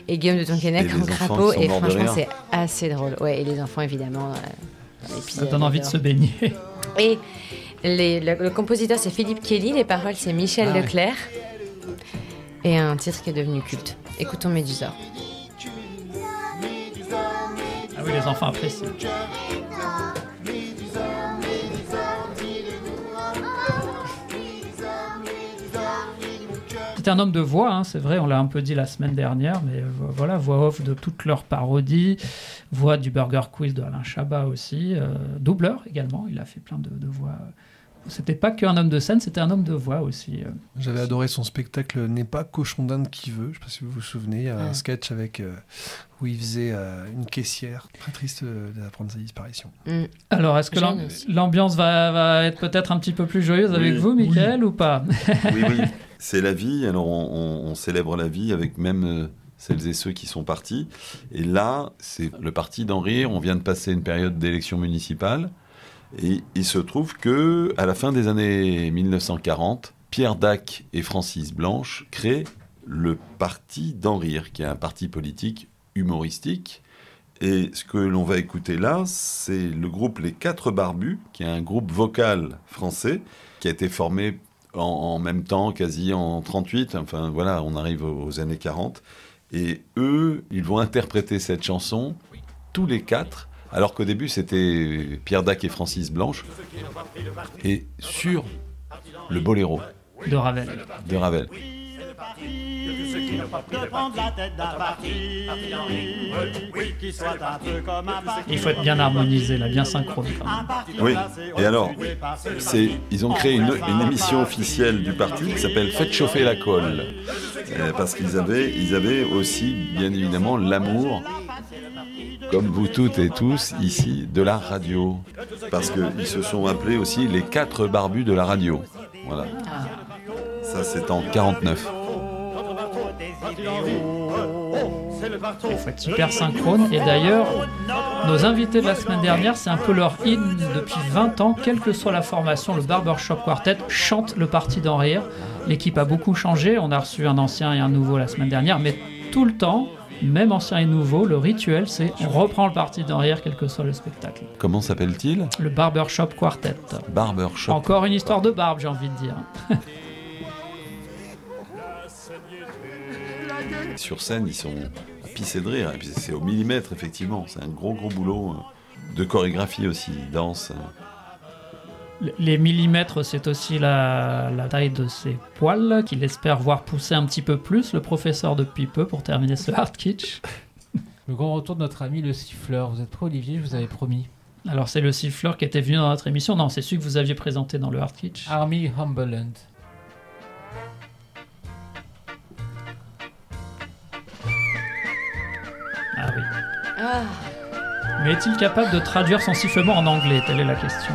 et Guillaume de Tonquédec en crapaud. Et franchement, c'est assez drôle. Ouais, et les enfants, évidemment. Ça donne envie de se baigner. Et le compositeur, c'est Philippe Kelly. Les paroles, c'est Michel Leclerc. Et un titre qui est devenu culte. Écoutons Médusa. Ah oui, les enfants apprécient. C'est un homme de voix, hein, c'est vrai, on l'a un peu dit la semaine dernière, mais voilà, voix off de toutes leurs parodies, voix du Burger Quiz de Alain Chabat aussi, doubleur également, il a fait plein de voix. C'était pas qu'un homme de scène, c'était un homme de voix aussi. J'avais adoré son spectacle N'est pas cochon d'Inde qui veut. Je ne sais pas si vous vous souvenez, il y a un sketch avec où il faisait une caissière très triste d'apprendre sa disparition. Alors, est-ce que l'ambiance va être peut-être un petit peu plus joyeuse avec vous, Mickaël, ou pas? Oui, c'est la vie. Alors, on célèbre la vie avec même celles et ceux qui sont partis. Et là, c'est le parti d'en rire. On vient de passer une période d'élection municipale. Et il se trouve que, à la fin des années 1940, Pierre Dac et Francis Blanche créent le parti d'en rire, qui est un parti politique humoristique. Et ce que l'on va écouter là, c'est le groupe Les Quatre Barbus, qui est un groupe vocal français, qui a été formé en même temps, quasi en 38. Enfin voilà, on arrive aux années 40. Et eux, ils vont interpréter cette chanson, tous les quatre, alors qu'au début, c'était Pierre Dac et Francis Blanche, et sur le boléro de Ravel. Il faut être bien harmonisé, là, bien synchrone. Oui, et alors, ils ont créé une émission officielle du parti qui s'appelle « Faites chauffer la colle », parce qu'ils avaient aussi, bien évidemment, l'amour, comme vous toutes et tous, ici, de la radio. Parce qu'ils se sont appelés aussi les Quatre Barbus de la radio. Voilà. Ça, c'est en 49. Il faut être super synchrone. Et d'ailleurs, nos invités de la semaine dernière, c'est un peu leur hymne depuis 20 ans. Quelle que soit la formation, le Barbershop Quartet chante le parti d'en rire. L'équipe a beaucoup changé. On a reçu un ancien et un nouveau la semaine dernière. Mais tout le temps, même ancien et nouveau, le rituel, c'est on reprend le parti d'en rire, quel que soit le spectacle. Comment s'appelle-t-il ? Le Barbershop Quartet. Barbershop. Encore une histoire de barbe, j'ai envie de dire. Sur scène, ils sont à pisser de rire. Et puis c'est au millimètre, effectivement. C'est un gros boulot de chorégraphie aussi, danse. Les millimètres, c'est aussi la taille de ses poils, qu'il espère voir pousser un petit peu plus, le professeur depuis peu, pour terminer ce hard kitsch. Le grand retour de notre ami le siffleur. Vous êtes prêt, Olivier ? Je vous avais promis. Alors, c'est le siffleur qui était venu dans notre émission. Non, c'est celui que vous aviez présenté dans le hard kitsch. Army Hamberland. Ah oui. Mais est-il capable de traduire son sifflement en anglais ? Telle est la question.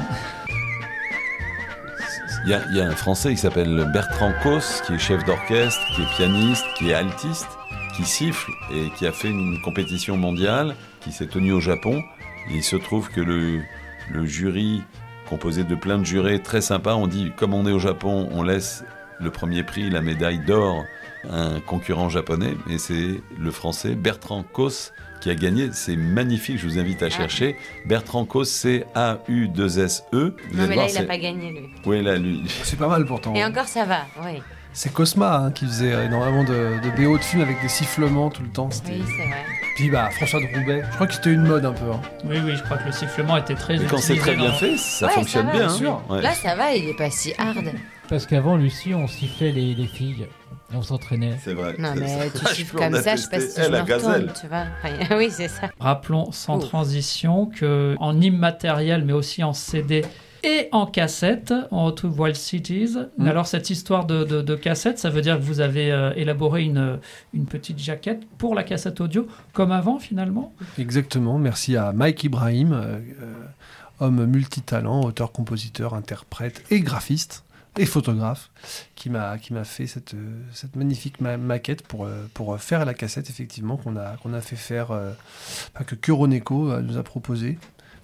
Il y a un Français qui s'appelle Bertrand Cos, qui est chef d'orchestre, qui est pianiste, qui est altiste, qui siffle et qui a fait une compétition mondiale, qui s'est tenue au Japon. Et il se trouve que le jury, composé de plein de jurés très sympas, on dit, comme on est au Japon, on laisse le premier prix, la médaille d'or, à un concurrent japonais. Et c'est le Français Bertrand Cos qui a gagné. C'est magnifique, je vous invite à chercher. Bertrand Cos, C-A-U-2-S-E. Non, mais là, il n'a pas gagné, lui. Oui, là, lui. C'est pas mal pourtant. Et encore, ça va, oui. C'est Cosma qui faisait énormément de BO de films avec des sifflements tout le temps. Oui, c'est vrai. Puis François de Roubaix. Je crois que c'était une mode un peu. Oui, je crois que le sifflement était très utilisé. Quand c'est très bien fait, ça fonctionne ça va, bien. Bien sûr. Ouais. Là, ça va, il n'est pas si hard. Parce qu'avant, Lucie, on sifflait les filles. Et on s'entraînait. C'est vrai. Non, mais tu siffles comme ça, je sais pas si je me retourne, tu vois. Enfin, oui, c'est ça. Rappelons sans transition qu'en immatériel, mais aussi en CD et en cassette, on retrouve Wild Cities. Alors, cette histoire de cassette, ça veut dire que vous avez élaboré une petite jaquette pour la cassette audio, comme avant, finalement ? Exactement. Merci à Mike Ibrahim, homme multitalent, auteur, compositeur, interprète et graphiste. Et photographe, qui m'a fait cette magnifique maquette pour faire la cassette, effectivement, qu'on a fait faire, que Kuroneko nous a proposé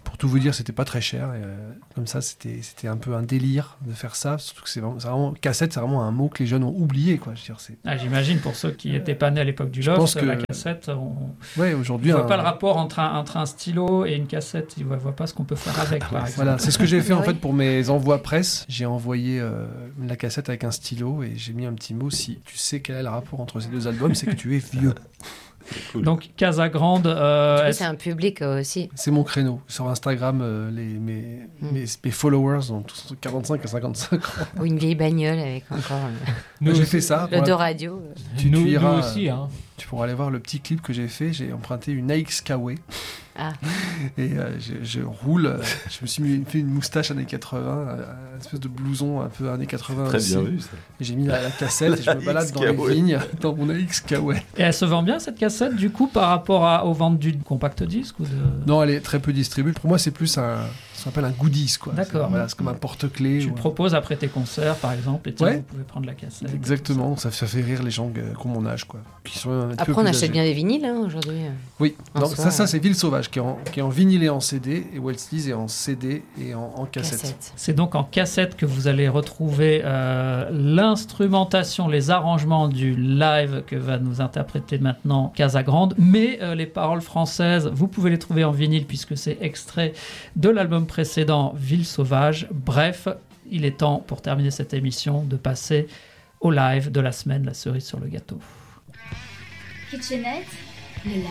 Pour tout vous dire, c'était pas très cher. Et, comme ça, c'était un peu un délire de faire ça. Surtout que c'est vraiment cassette, c'est vraiment un mot que les jeunes ont oublié, quoi. Je veux dire, J'imagine pour ceux qui n'étaient pas nés à l'époque du Loft, la cassette, aujourd'hui, ils ne voient pas le rapport entre un stylo et une cassette. Ils ne voient pas ce qu'on peut faire avec, par exemple. Voilà, c'est ce que j'ai fait en fait pour mes envois presse. J'ai envoyé la cassette avec un stylo et j'ai mis un petit mot. Si tu sais quel est le rapport entre ces deux albums, c'est que tu es vieux. Cool. Donc Casa Grande, c'est un public aussi. C'est mon créneau. Sur Instagram, mes followers ont tous 45 à 55 ans. Ou une vieille bagnole avec encore. J'ai fait ça. Le radio. Nous aussi. Tu pourras aller voir le petit clip que j'ai fait. J'ai emprunté une AX Kawaii. Ah. Et je roule. Je me suis fait une moustache années 80, une espèce de blouson un peu années 80 Très aussi. bien vu ça. Et j'ai mis la cassette et je me balade dans les vignes dans mon AX Kawaii. Et elle se vend bien cette cassette du coup par rapport aux ventes du compact disque ou de... Non, elle est très peu distribuée. Pour moi, c'est plus ce qu'on appelle un goodies, quoi. D'accord. C'est comme un porte-clés. Tu le proposes après tes concerts, par exemple, et vous pouvez prendre la cassette. Exactement, ça fait rire les gens qui ont mon âge, quoi. Qui sont après, on achète bien des vinyles aujourd'hui. Oui, donc ça c'est Ville Sauvage qui est en vinyle et en CD, et Wild Sleaze est en CD et en cassette. C'est donc en cassette que vous allez retrouver l'instrumentation, les arrangements du live que va nous interpréter maintenant Casa Grande, mais les paroles françaises, vous pouvez les trouver en vinyle puisque c'est extrait de l'album précédent Ville Sauvage. Bref, il est temps pour terminer cette émission de passer au live de la semaine, la cerise sur le gâteau. Kitchenette, le live.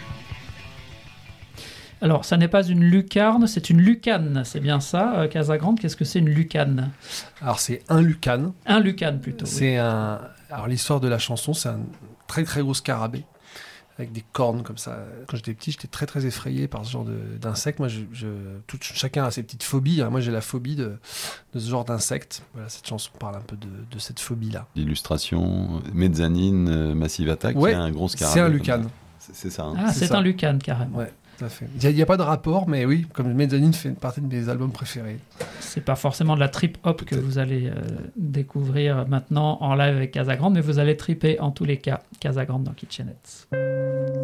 Alors, ça n'est pas une lucarne, c'est une lucane, c'est bien ça, Casa Grande. Qu'est-ce que c'est une lucane ? Alors, c'est un lucane. Un lucane, plutôt. C'est Alors, l'histoire de la chanson, c'est un très très gros scarabée avec des cornes comme ça. Quand j'étais petit, j'étais très très effrayé par ce genre d'insectes. Moi, chacun a ses petites phobies. Moi, j'ai la phobie de ce genre d'insectes. Voilà, cette chanson parle un peu de cette phobie-là. L'illustration Mezzanine Massive Attack, qui a un gros scarabée. C'est un lucane. C'est ça. Hein. Ah, c'est un lucane, carrément. Ouais. Tout à fait. Il n'y a pas de rapport, mais oui, comme Mezzanine fait partie de mes albums préférés. C'est pas forcément de la trip-hop que vous allez découvrir maintenant en live avec Casa Grande, mais vous allez triper en tous les cas Casa Grande dans Kitchenette.